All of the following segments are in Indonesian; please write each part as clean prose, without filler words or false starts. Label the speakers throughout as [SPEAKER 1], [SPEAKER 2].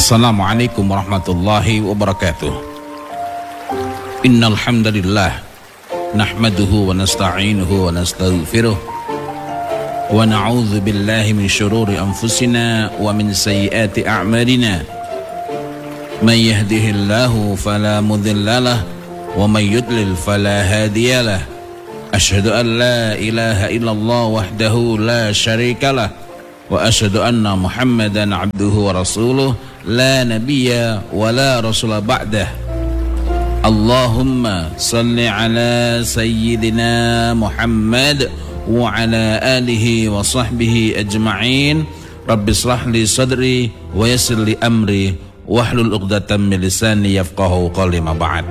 [SPEAKER 1] Assalamualaikum warahmatullahi wabarakatuh. Innal hamdalillah nahmaduhu wa nasta'inuhu wa nastaghfiruh wa na'udzu billahi min syururi anfusina wa min sayyiati a'malina. May yahdihillahu fala mudhillalah wa may yudlil fala hadiyalah. Asyhadu an la ilaha illallah wahdahu la syarikalah wa asyhadu anna Muhammadan abduhu wa rasuluh la nabiyya wa la rasula ba'dah. Allahumma salli ala sayyidina Muhammad wa ala alihi wa sahbihi ajma'in. Rabbi shrah li sadri wa yassir li amri wahlul 'uqdatam min lisani yafqahu qawli ma ba'd.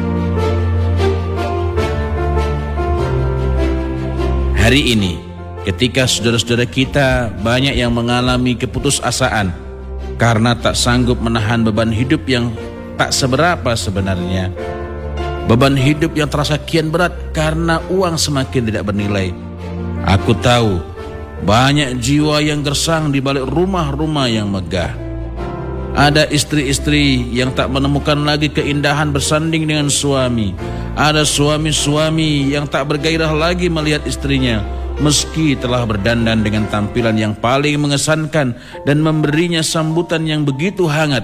[SPEAKER 1] Hari ini ketika saudara-saudara kita banyak yang mengalami keputusasaan karena tak sanggup menahan beban hidup yang tak seberapa sebenarnya. Beban hidup yang terasa kian berat karena uang semakin tidak bernilai. Aku tahu banyak jiwa yang gersang di balik rumah-rumah yang megah. Ada istri-istri yang tak menemukan lagi keindahan bersanding dengan suami. Ada suami-suami yang tak bergairah lagi melihat istrinya meski telah berdandan dengan tampilan yang paling mengesankan dan memberinya sambutan yang begitu hangat.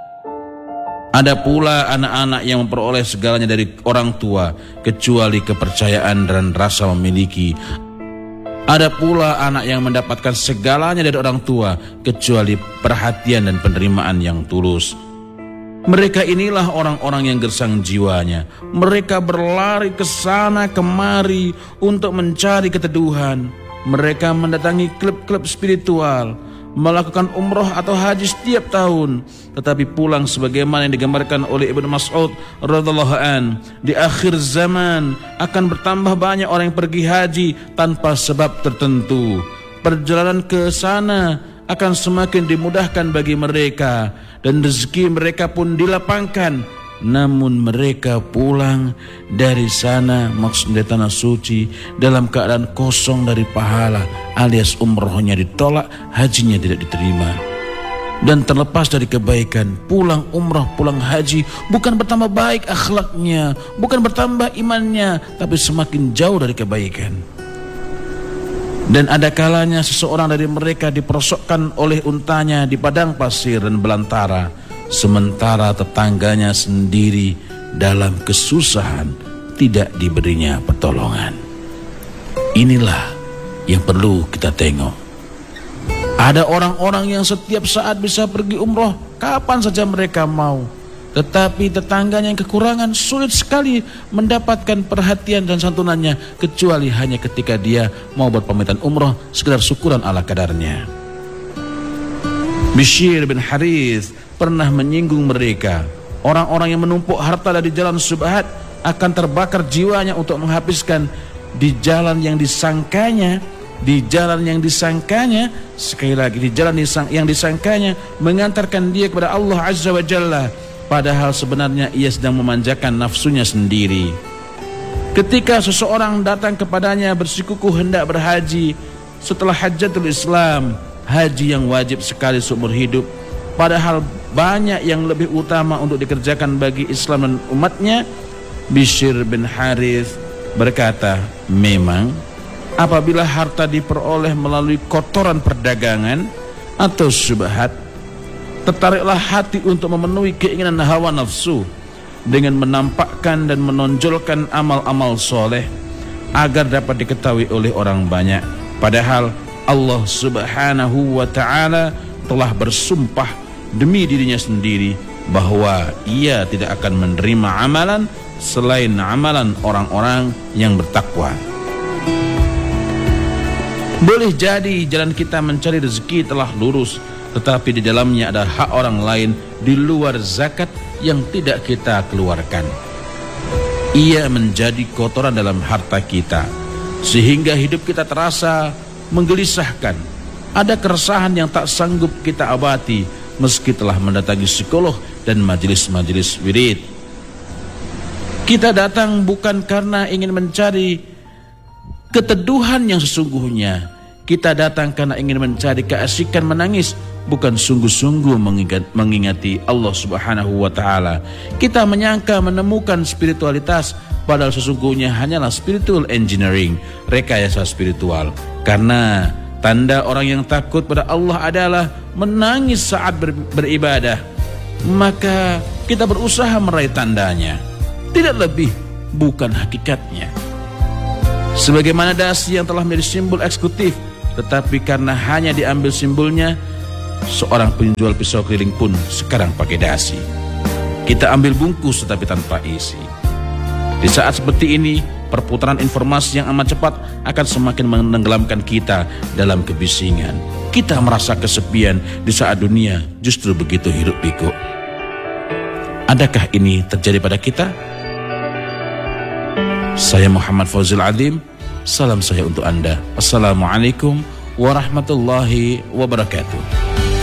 [SPEAKER 1] Ada pula anak-anak yang memperoleh segalanya dari orang tua kecuali kepercayaan dan rasa memiliki. Ada pula anak yang mendapatkan segalanya dari orang tua kecuali perhatian dan penerimaan yang tulus. Mereka inilah orang-orang yang gersang jiwanya. Mereka berlari ke sana kemari untuk mencari keteduhan. Mereka mendatangi klub-klub spiritual, melakukan umroh atau haji setiap tahun, tetapi pulang sebagaimana yang digambarkan oleh Ibnu Mas'ud radhiyallahu an. Di akhir zaman akan bertambah banyak orang yang pergi haji tanpa sebab tertentu. Perjalanan ke sana akan semakin dimudahkan bagi mereka dan rezeki mereka pun dilapangkan. Namun mereka pulang dari sana, maksudnya tanah suci, dalam keadaan kosong dari pahala, alias umrohnya ditolak, hajinya tidak diterima. Dan terlepas dari kebaikan, pulang umroh, pulang haji bukan bertambah baik akhlaknya, bukan bertambah imannya, tapi semakin jauh dari kebaikan. Dan ada kalanya seseorang dari mereka diperosokkan oleh untanya di padang pasir dan belantara, sementara tetangganya sendiri dalam kesusahan tidak diberinya pertolongan. Inilah yang perlu kita tengok. Ada orang-orang yang setiap saat bisa pergi umroh kapan saja mereka mau, tetapi tetangganya yang kekurangan sulit sekali mendapatkan perhatian dan santunannya kecuali hanya ketika dia mau berpamitan umroh sekedar syukuran ala kadarnya. Bishr bin Harith pernah menyinggung mereka. Orang-orang yang menumpuk harta dari jalan syubhat akan terbakar jiwanya untuk menghabiskan di jalan yang disangkanya, sekali lagi di jalan yang disangkanya mengantarkan dia kepada Allah Azza wa Jalla, padahal sebenarnya ia sedang memanjakan nafsunya sendiri. Ketika seseorang datang kepadanya bersikukuh hendak berhaji setelah Hajjatul Islam, haji yang wajib sekali seumur hidup, padahal banyak yang lebih utama untuk dikerjakan bagi Islam dan umatnya, Bishr bin Harith berkata, memang apabila harta diperoleh melalui kotoran perdagangan atau syubhat, tertariklah hati untuk memenuhi keinginan hawa nafsu dengan menampakkan dan menonjolkan amal-amal soleh agar dapat diketahui oleh orang banyak. Padahal Allah Subhanahu wa ta'ala telah bersumpah demi dirinya sendiri bahwa ia tidak akan menerima amalan selain amalan orang-orang yang bertakwa. Boleh jadi jalan kita mencari rezeki telah lurus, tetapi di dalamnya ada hak orang lain di luar zakat yang tidak kita keluarkan. Ia menjadi kotoran dalam harta kita, sehingga hidup kita terasa menggelisahkan. Ada keresahan yang tak sanggup kita abati meski telah mendatangi psikolog dan majelis-majelis wirid. Kita datang bukan karena ingin mencari keteduhan yang sesungguhnya. Kita datang karena ingin mencari keasikan menangis bukan sungguh-sungguh mengingati Allah Subhanahu wa Ta'ala. Kita menyangka menemukan spiritualitas, padahal sesungguhnya hanyalah spiritual engineering, rekayasa spiritual. Karena tanda orang yang takut pada Allah adalah menangis saat beribadah. Maka kita berusaha meraih tandanya, tidak lebih, bukan hakikatnya. Sebagaimana dasi yang telah menjadi simbol eksekutif, tetapi karena hanya diambil simbolnya, seorang penjual pisau keliling pun sekarang pakai dasi. Kita ambil bungkus tetapi tanpa isi. Di saat seperti ini, perputaran informasi yang amat cepat akan semakin menenggelamkan kita dalam kebisingan. Kita merasa kesepian di saat dunia justru begitu hiruk pikuk. Adakah ini terjadi pada kita? Saya Muhammad Fauzil Adzim, salam saya untuk Anda. Assalamualaikum warahmatullahi wabarakatuh.